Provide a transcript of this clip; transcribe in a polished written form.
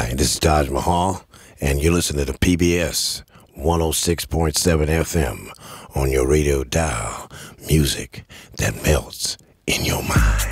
Hi, this is Taj Mahal, and you're listening to PBS 106.7 FM on your radio dial. Music that melts in your mind.